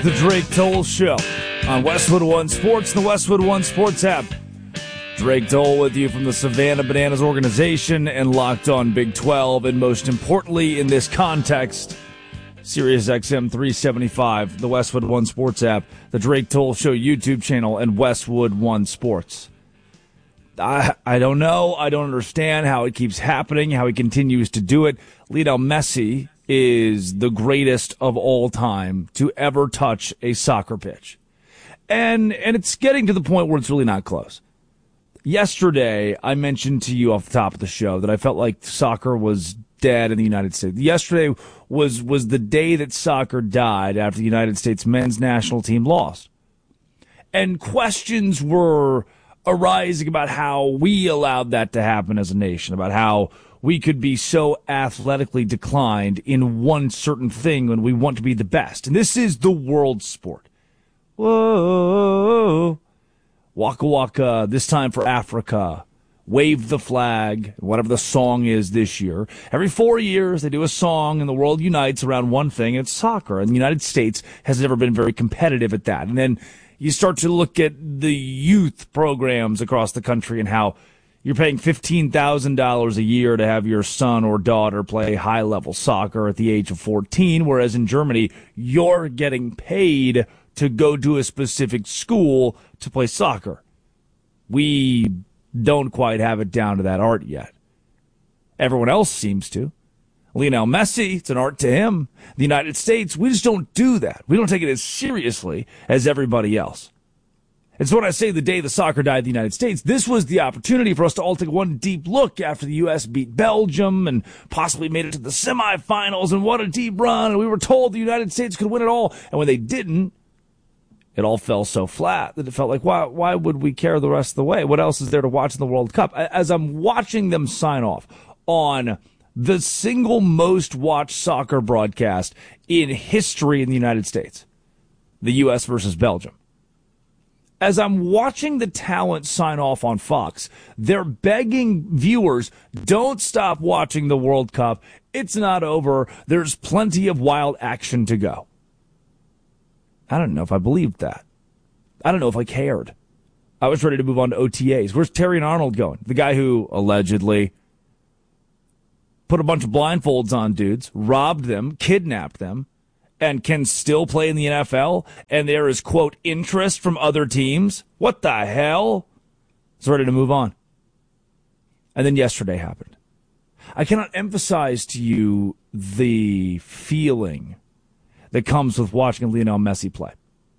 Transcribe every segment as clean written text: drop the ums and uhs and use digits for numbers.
The Drake Toll Show on Westwood One Sports and the Westwood One Sports app. Drake Toll with you from the Savannah Bananas organization and Locked On Big 12. And most importantly, in this context, Sirius XM 375, the Westwood One Sports app, the Drake Toll Show YouTube channel, and Westwood One Sports. I don't know. I don't understand how it keeps happening, how he continues to do it. Lionel Messi is the greatest of all time to ever touch a soccer pitch. And it's getting to the point where it's really not close. Yesterday, I mentioned to you off the top of the show that I felt like soccer was dead in the United States. Yesterday was the day that soccer died after the United States men's national team lost. And questions were arising about how we allowed that to happen as a nation, about how we could be so athletically declined in one certain thing when we want to be the best. And this is the world sport. Whoa. Waka waka, this time for Africa. Wave the flag, whatever the song is this year. Every 4 years, they do a song and the world unites around one thing, and it's soccer. And the United States has never been very competitive at that. And then you start to look at the youth programs across the country and how you're paying $15,000 a year to have your son or daughter play high-level soccer at the age of 14, whereas in Germany, you're getting paid to go to a specific school to play soccer. We don't quite have it down to that art yet. Everyone else seems to. Lionel Messi, it's an art to him. The United States, we just don't do that. We don't take it as seriously as everybody else. And so when I say the day the soccer died in the United States, this was the opportunity for us to all take one deep look after the U.S. beat Belgium and possibly made it to the semifinals, and what a deep run. And we were told the United States could win it all. And when they didn't, it all fell so flat that it felt like, why would we care the rest of the way? What else is there to watch in the World Cup? As I'm watching them sign off on the single most watched soccer broadcast in history in the United States, the U.S. versus Belgium. As I'm watching the talent sign off on Fox, they're begging viewers, don't stop watching the World Cup. It's not over. There's plenty of wild action to go. I don't know if I believed that. I don't know if I cared. I was ready to move on to OTAs. Where's Terry and Arnold going? The guy who allegedly put a bunch of blindfolds on dudes, robbed them, kidnapped them, and can still play in the NFL, and there is, quote, interest from other teams? What the hell? It's ready to move on. And then yesterday happened. I cannot emphasize to you the feeling that comes with watching Lionel Messi play.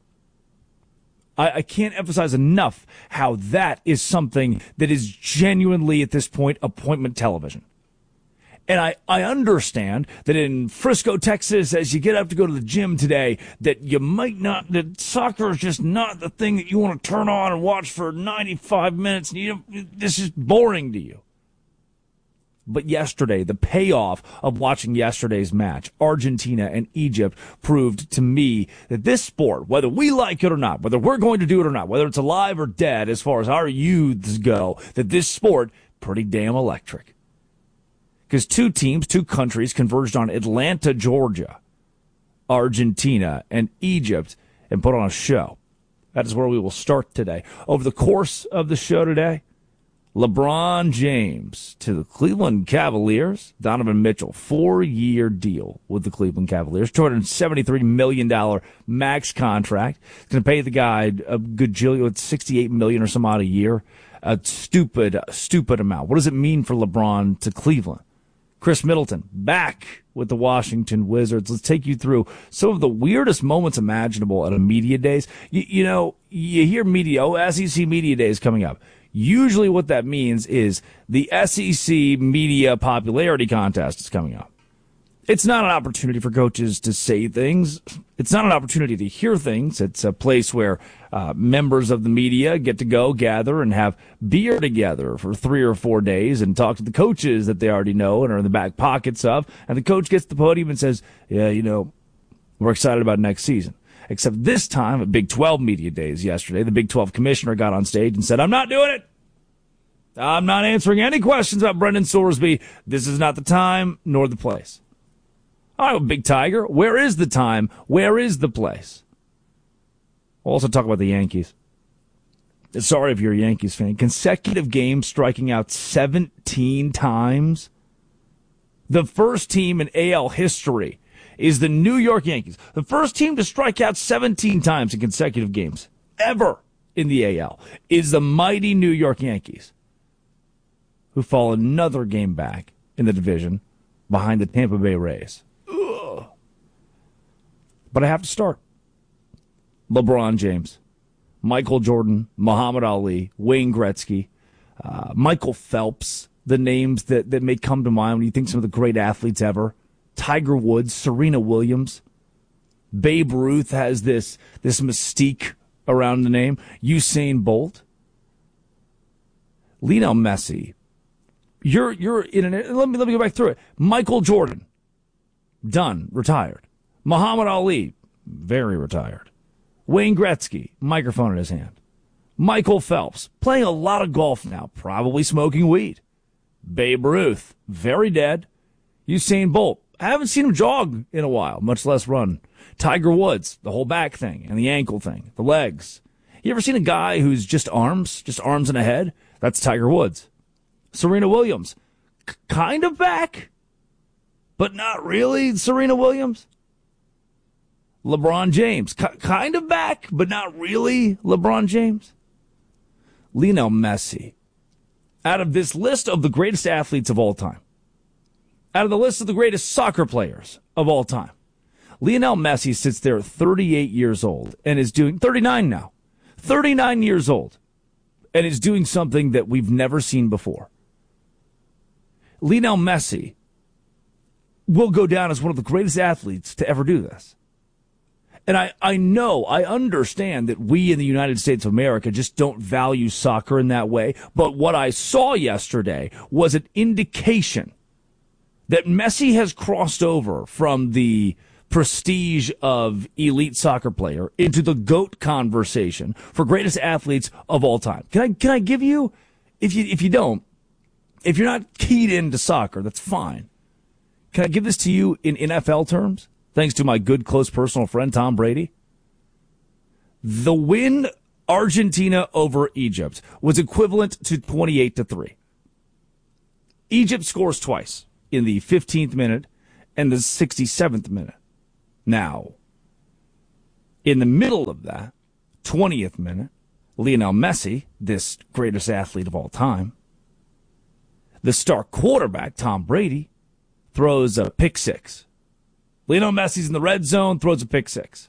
I can't emphasize enough how that is something that is genuinely, at this point, appointment television. And I understand that in Frisco, Texas, as you get up to go to the gym today, that you might not, that soccer is just not the thing that you want to turn on and watch for 95 minutes. And this is boring to you. But yesterday, the payoff of watching yesterday's match, Argentina and Egypt, proved to me that this sport, whether we like it or not, whether we're going to do it or not, whether it's alive or dead as far as our youths go, that this sport, pretty damn electric. Because two teams, two countries converged on Atlanta, Georgia, Argentina, and Egypt, and put on a show. That is where we will start today. Over the course of the show today, LeBron James to the Cleveland Cavaliers. Donovan Mitchell, 4-year deal with the Cleveland Cavaliers. $273 million max contract. It's going to pay the guy a gajillion, $68 million or some odd a year. A stupid amount. What does it mean for LeBron to Cleveland? Chris Middleton, back with the Washington Wizards. Let's take you through some of the weirdest moments imaginable at a media days. You hear media, SEC media days coming up. Usually what that means is the SEC media popularity contest is coming up. It's not an opportunity for coaches to say things. It's not an opportunity to hear things. It's a place where members of the media get to go gather and have beer together for 3 or 4 days and talk to the coaches that they already know and are in the back pockets of. And the coach gets to the podium and says, yeah, we're excited about next season. Except this time at Big 12 media days yesterday, the Big 12 commissioner got on stage and said, I'm not doing it. I'm not answering any questions about Brendan Sorsby. This is not the time nor the place. All right, well, Big Tiger, where is the time? Where is the place? We'll also talk about the Yankees. Sorry if you're a Yankees fan. Consecutive games striking out 17 times. The first team in AL history is the New York Yankees. The first team to strike out 17 times in consecutive games ever in the AL is the mighty New York Yankees, who fall another game back in the division behind the Tampa Bay Rays. Ugh. But I have to start. LeBron James, Michael Jordan, Muhammad Ali, Wayne Gretzky, Michael Phelps, the names that may come to mind when you think some of the great athletes ever. Tiger Woods, Serena Williams. Babe Ruth has this mystique around the name. Usain Bolt. Lionel Messi. You're in an, let me go back through it. Michael Jordan, done, retired. Muhammad Ali, very retired. Wayne Gretzky, microphone in his hand. Michael Phelps, playing a lot of golf now, probably smoking weed. Babe Ruth, very dead. Usain Bolt, I haven't seen him jog in a while, much less run. Tiger Woods, the whole back thing and the ankle thing, the legs. You ever seen a guy who's just arms and a head? That's Tiger Woods. Serena Williams, kind of back, but not really Serena Williams. LeBron James, kind of back, but not really LeBron James. Lionel Messi, out of this list of the greatest athletes of all time, out of the list of the greatest soccer players of all time, Lionel Messi sits there at 38 years old and is doing 39 now, 39 years old, and is doing something that we've never seen before. Lionel Messi will go down as one of the greatest athletes to ever do this. And I understand that we in the United States of America just don't value soccer in that way. But what I saw yesterday was an indication that Messi has crossed over from the prestige of elite soccer player into the GOAT conversation for greatest athletes of all time. Can I give you, if you're not keyed into soccer, that's fine. Can I give this to you in NFL terms? Thanks to my good, close personal friend, Tom Brady. The win, Argentina over Egypt, was equivalent to 28-3. Egypt scores twice in the 15th minute and the 67th minute. Now, in the middle of that, 20th minute, Lionel Messi, this greatest athlete of all time, the star quarterback, Tom Brady, throws a pick six. Lionel Messi's in the red zone, throws a pick six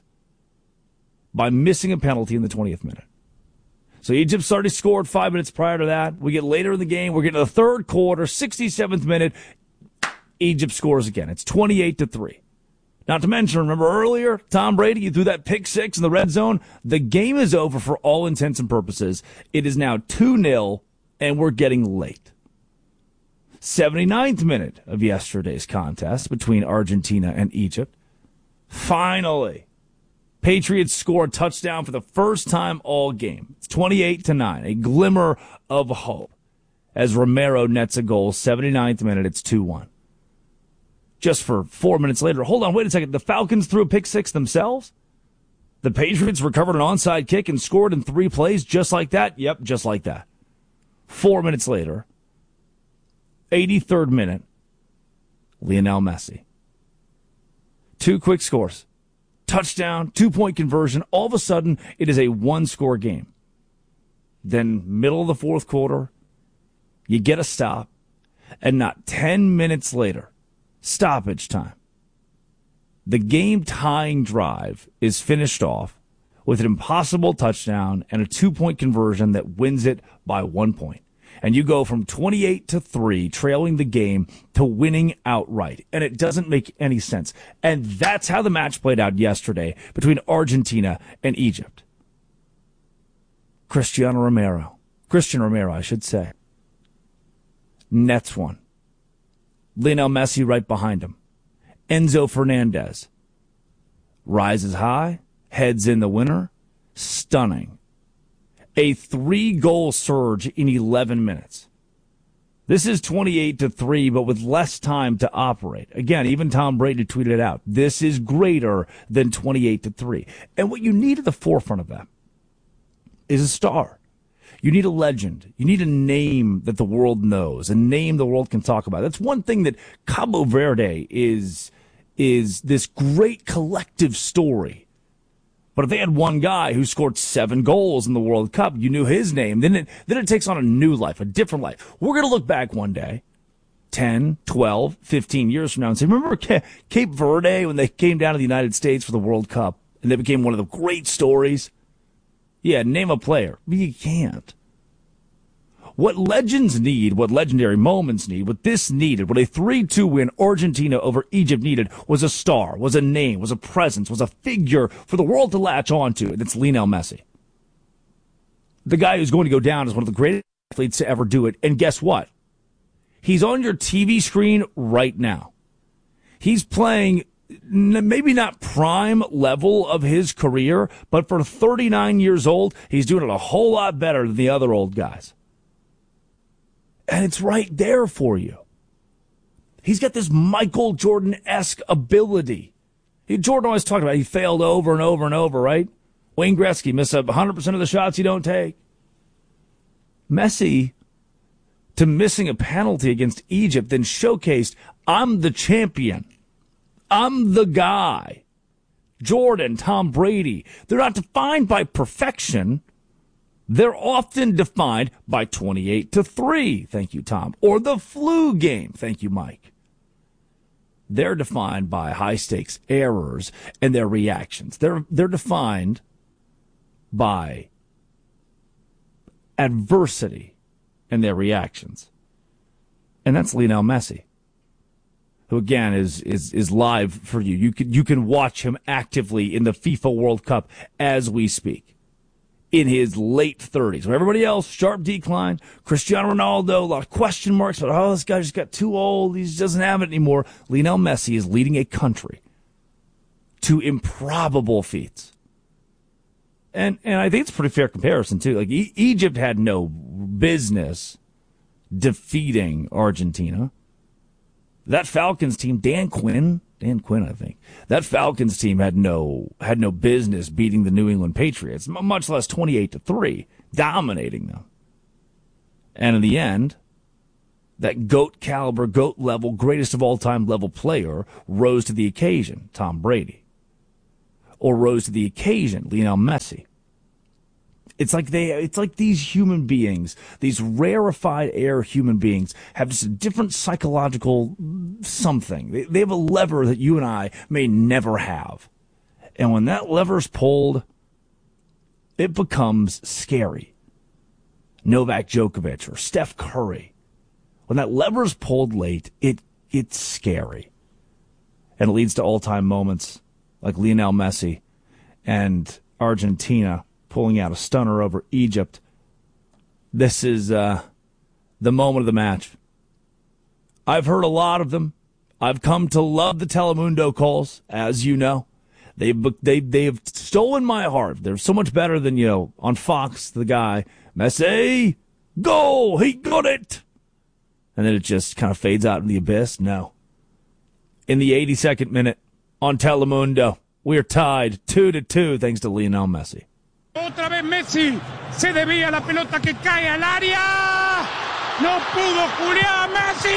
by missing a penalty in the 20th minute. So Egypt's already scored 5 minutes prior to that. We get later in the game. We're getting to the third quarter, 67th minute. Egypt scores again. It's 28-3. Not to mention, remember earlier, Tom Brady, you threw that pick six in the red zone. The game is over for all intents and purposes. It is now 2-0, and we're getting late. 79th minute of yesterday's contest between Argentina and Egypt. Finally, Patriots score a touchdown for the first time all game. It's 28-9, a glimmer of hope as Romero nets a goal. 79th minute, it's 2-1. Just for 4 minutes later, hold on, wait a second. The Falcons threw a pick six themselves? The Patriots recovered an onside kick and scored in 3 plays just like that? Yep, just like that. 4 minutes later, 83rd minute, Lionel Messi. 2 quick scores. Touchdown, 2-point conversion. All of a sudden, it is a 1-score game. Then, middle of the fourth quarter, you get a stop, and not 10 minutes later, stoppage time. The game-tying drive is finished off with an impossible touchdown and a 2-point conversion that wins it by 1 point. And you go from 28-3, trailing the game, to winning outright. And it doesn't make any sense. And that's how the match played out yesterday between Argentina and Egypt. Christian Romero, I should say, nets one. Lionel Messi right behind him. Enzo Fernandez rises high, heads in the winner. Stunning. A 3-goal surge in 11 minutes. This is 28-3, but with less time to operate. Again, even Tom Brady tweeted it out. This is greater than 28-3. And what you need at the forefront of that is a star. You need a legend. You need a name that the world knows, a name the world can talk about. That's one thing that Cabo Verde is this great collective story. But if they had one guy who scored 7 goals in the World Cup, you knew his name, then it takes on a new life, a different life. We're going to look back one day, 10, 12, 15 years from now and say, remember Cape Verde when they came down to the United States for the World Cup and they became one of the great stories? Yeah, name a player. But you can't. What legends need, what legendary moments need, what this needed, what a 3-2 win Argentina over Egypt needed was a star, was a name, was a presence, was a figure for the world to latch on to. And it's Lionel Messi. The guy who's going to go down as one of the greatest athletes to ever do it. And guess what? He's on your TV screen right now. He's playing maybe not prime level of his career, but for 39 years old, he's doing it a whole lot better than the other old guys. And it's right there for you. He's got this Michael Jordan-esque ability. Jordan always talked about he failed over and over and over, right? Wayne Gretzky missed up 100% of the shots you don't take. Messi, to missing a penalty against Egypt, then showcased, I'm the champion. I'm the guy. Jordan, Tom Brady, they're not defined by perfection. They're often defined by 28-3. Thank you, Tom. Or the flu game. Thank you, Mike. They're defined by high stakes errors and their reactions. They're defined by adversity and their reactions. And that's Lionel Messi, who again is live for you. You can watch him actively in the FIFA World Cup as we speak. In his late 30s. When everybody else, sharp decline. Cristiano Ronaldo, a lot of question marks. But, this guy just got too old. He just doesn't have it anymore. Lionel Messi is leading a country to improbable feats. And I think it's a pretty fair comparison, too. Like, Egypt had no business defeating Argentina. That Falcons team, Dan Quinn, I think. That Falcons team had no business beating the New England Patriots, much less 28-3, dominating them. And in the end, that GOAT caliber, GOAT level, greatest of all time level player rose to the occasion, Tom Brady. Or rose to the occasion, Lionel Messi. It's like these human beings, these rarefied air human beings, have just a different psychological something. They have a lever that you and I may never have. And when that lever's pulled, it becomes scary. Novak Djokovic or Steph Curry. When that lever's pulled late, it's scary. And it leads to all-time moments like Lionel Messi and Argentina pulling out a stunner over Egypt. This is the moment of the match. I've heard a lot of them. I've come to love the Telemundo calls, as you know. They've stolen my heart. They're so much better than, on Fox, the guy, Messi, go, he got it. And then it just kind of fades out in the abyss. No. In the 82nd minute on Telemundo, we're tied 2-2 thanks to Lionel Messi. Otra vez Messi, se desvía la pelota que cae al área, no pudo Julián Messi.